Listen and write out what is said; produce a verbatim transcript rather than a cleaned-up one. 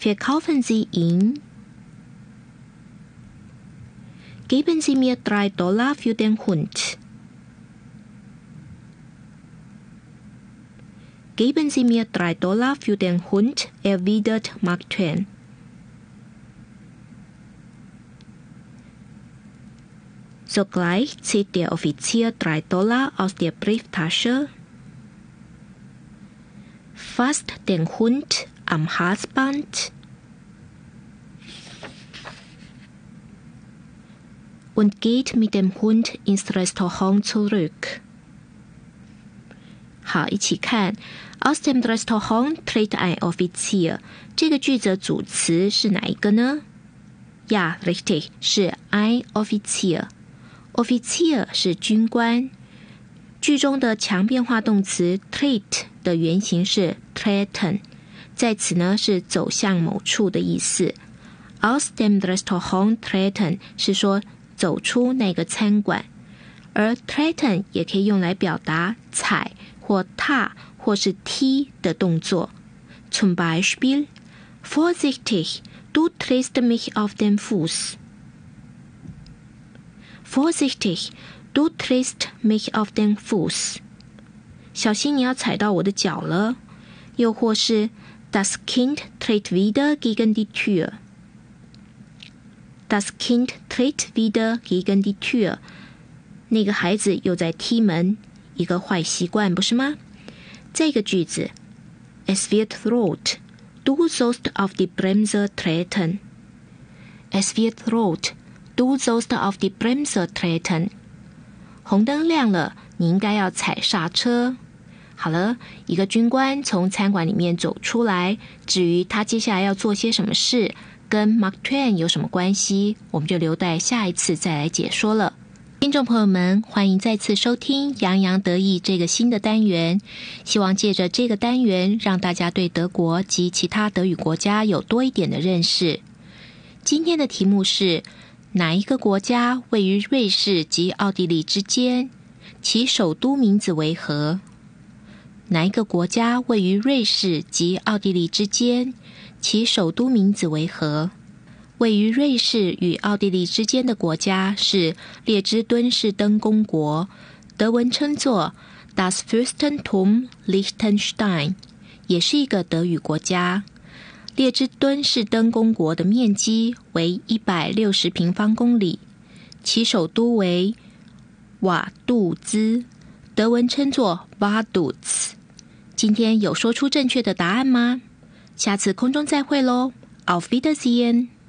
Verkaufen Sie ihn? Geben Sie mir drei Dollar für den Hund. Geben Sie mir drei Dollar für den Hund, erwidert Mark Twain. Sogleich zieht der Offizier drei Dollar aus der Brieftasche, fasst den Hund am Halsband und geht mit dem Hund ins Restaurant zurück. 好，一起看 Aus dem Restaurant tritt ein Offizier. 这个句子的主词是哪一个呢？ Ja, richtig, 是 ein Offizier。Offizier 是军官，句中的强变化动词 tritt 的原型是 treten， 在此呢是走向某处的意思。Aus dem Restaurant treten 是说走出那个餐馆，而 treten 也可以用来表达踩或踏或是踢的动作。Zum Beispiel, Vorsichtig, du trittst mich auf den Fuß.Vorsichtig, du trittst mich auf den Fuß. 小心你要踩到我的脚了。又或是 Das Kind tritt wieder gegen die Tür. Das Kind tritt wieder gegen die Tür. 那个孩子又在踢门，一个坏习惯，不是吗？这个句子 Es wird rot, du sollst auf die Bremse treten. Es wird rot.Du sollst auf die Bremse treten. 红灯亮了，你应该要踩刹车。好了，一个军官从餐馆里面走出来，至于他接下来要做些什么事，跟 Mark Twain 有什么关系，我们就留待下一次再来解说了。听众朋友们，欢迎再次收听洋洋得意这个新的单元，希望借着这个单元，让大家对德国及其他德语国家有多一点的认识。今天的题目是哪一个国家位于瑞士及奥地利之间？其首都名字为何？哪一个国家位于瑞士及奥地利之间？其首都名字为何？位于瑞士与奥地利之间的国家是列支敦士登公国，德文称作 Das Fürstentum Liechtenstein， 也是一个德语国家。列支敦士登公国的面积为一百六十平方公里，其首都为瓦杜兹，德文称作 Vaduz。 今天有说出正确的答案吗？下次空中再会咯， Auf Wiedersehen。